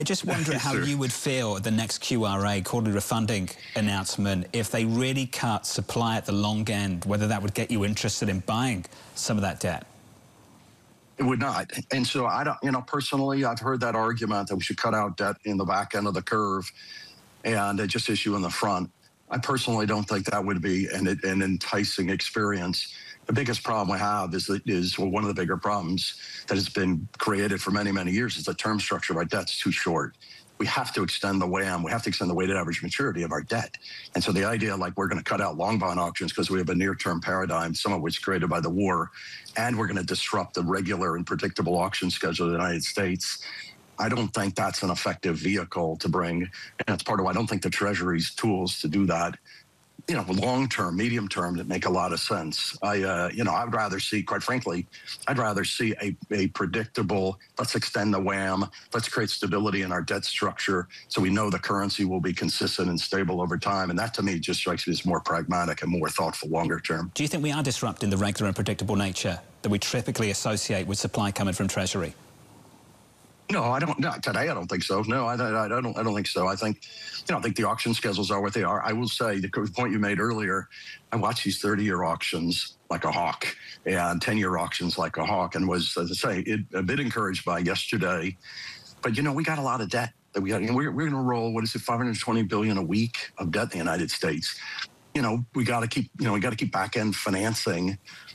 I just wonder how you would feel at the next QRA, quarterly refunding announcement, if they really cut supply at the long end, whether that would get you interested in buying some of that debt. It would not. And so I don't, personally, I've heard that argument that we should cut out debt in the back end of the curve and just issue in the front. I personally don't think that would be an enticing experience. The biggest problem we have is one of the bigger problems that has been created for many, many years is the term structure of our debt's too short. We have to extend the WAM. We have to extend the weighted average maturity of our debt. And so the idea like we're going to cut out long bond auctions because we have a near-term paradigm, some of which created by the war, and we're going to disrupt the regular and predictable auction schedule of the United States, I don't think that's an effective vehicle to bring. And that's part of why I don't think the Treasury's tools to do that, long-term, medium-term, that make a lot of sense. I would rather see, quite frankly, I'd rather see a predictable, let's extend the WAM, let's create stability in our debt structure so we know the currency will be consistent and stable over time. And that, to me, just strikes me as more pragmatic and more thoughtful longer term. Do you think we are disrupting the regular and predictable nature that we typically associate with supply coming from Treasury? No, I don't. No, today, I don't think so. No, I don't think so. I think the auction schedules are what they are. I will say the point you made earlier. I watch these 30-year auctions like a hawk, and 10-year auctions like a hawk, and was, as I say, a bit encouraged by yesterday. But we got a lot of debt that we got. We're going to roll, what is it, $520 billion a week of debt in the United States. We got to keep back end financing.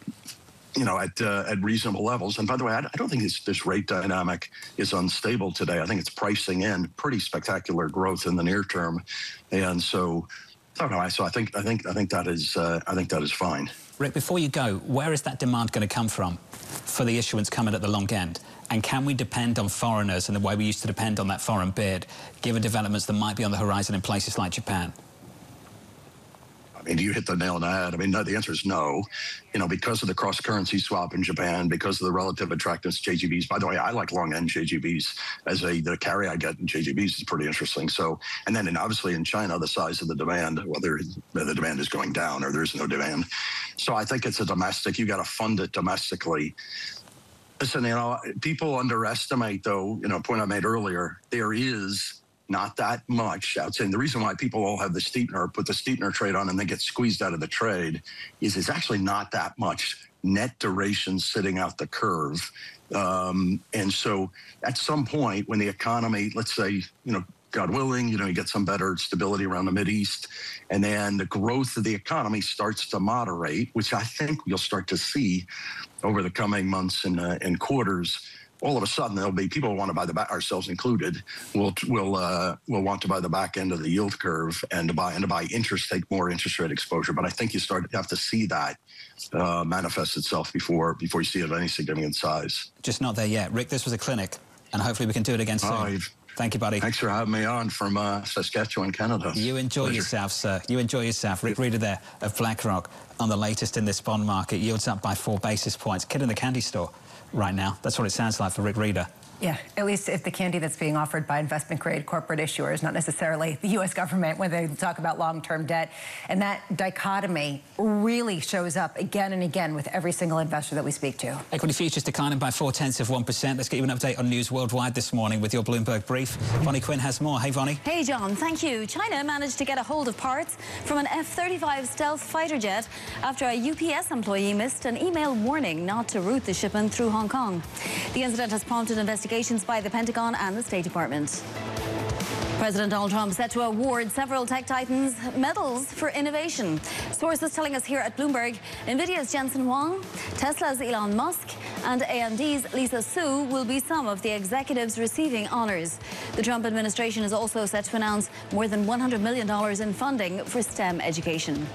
At reasonable levels. And by the way, I don't think this rate dynamic is unstable today. I think it's pricing in pretty spectacular growth in the near term. And so, I don't know. So I think that is fine. Rick, before you go, where is that demand going to come from for the issuance coming at the long end? And can we depend on foreigners in the way we used to depend on that foreign bid, given developments that might be on the horizon in places like Japan? I mean, you hit the nail on the head. I mean, no, the answer is no. Because of the cross-currency swap in Japan, because of the relative attractiveness of JGBs. By the way, I like long-end JGBs the carry I get in JGBs is pretty interesting. So, and then obviously in China, the size of the demand, whether the demand is going down or there's no demand. So I think it's a domestic. You got to fund it domestically. Listen, people underestimate, though, point I made earlier, there is not that much outside. The reason why people all have the steepener, put the steepener trade on and then get squeezed out of the trade is it's actually not that much net duration sitting out the curve. And so at some point when the economy, let's say, God willing, you get some better stability around the Mideast, and then the growth of the economy starts to moderate, which I think you'll start to see over the coming months and quarters. All of a sudden, there'll be people who want to buy the back, ourselves included, will want to buy the back end of the yield curve and to buy take more interest rate exposure. But I think you have to see that manifest itself before you see it of any significant size. Just not there yet. Rick, this was a clinic, and hopefully we can do it again soon. Thank you, buddy. Thanks for having me on from Saskatchewan, Canada. You enjoy yourself, sir. You enjoy yourself. Rick Rieder there of BlackRock on the latest in this bond market. Yields up by 4 basis points. Kid in the candy store right now. That's what it sounds like for Rick Rieder. Yeah, at least if the candy that's being offered by investment-grade corporate issuers, not necessarily the U.S. government when they talk about long-term debt. And that dichotomy really shows up again and again with every single investor that we speak to. Equity futures declining by 0.4%. Let's get you an update on news worldwide this morning with your Bloomberg Brief. Vonnie Quinn has more. Hey, Vonnie. Hey, John. Thank you. China managed to get a hold of parts from an F-35 stealth fighter jet after a UPS employee missed an email warning not to route the shipment through Hong Kong. The incident has prompted investigations by the Pentagon and the State Department. President Donald Trump set to award several tech titans medals for innovation. Sources telling us here at Bloomberg, NVIDIA's Jensen Huang, Tesla's Elon Musk, and AMD's Lisa Su will be some of the executives receiving honors. The Trump administration is also set to announce more than $100 million in funding for STEM education.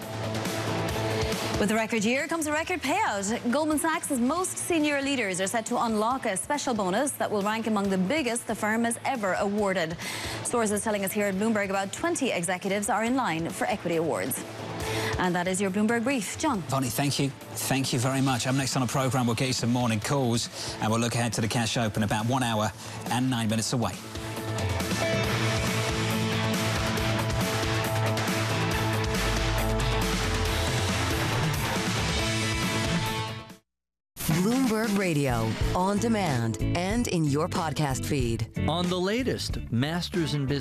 With a record year comes a record payout. Goldman Sachs' most senior leaders are set to unlock a special bonus that will rank among the biggest the firm has ever awarded. Sources telling us here at Bloomberg about 20 executives are in line for equity awards. And that is your Bloomberg Brief. John. Vonnie, thank you. Thank you very much. Up next on the programme, we'll get you some morning calls and we'll look ahead to the cash open about 1 hour and 9 minutes away. Bloomberg. Bloomberg Radio, on demand, and in your podcast feed. On the latest Masters in Business.